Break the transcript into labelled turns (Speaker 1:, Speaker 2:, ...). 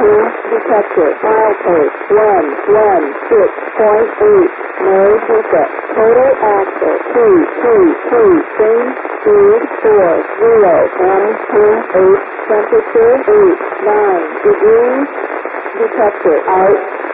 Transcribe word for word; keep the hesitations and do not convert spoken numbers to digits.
Speaker 1: two detected. Milepost one one six point eight. No defect. Total axle two two two. Change speed four zero one two eight. Temperature eight nine degrees. Detected. Out.